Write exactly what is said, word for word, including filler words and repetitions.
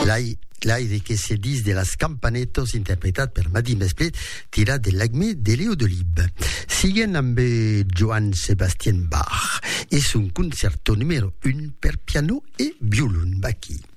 L'aire che si dice de las Campanetos, interpretat per Madi Mesplét, tirat de l'Agme de Leo Delib. Siguen amb Johann Sebastian Bach. És un concerto número un per piano e violon. Baki.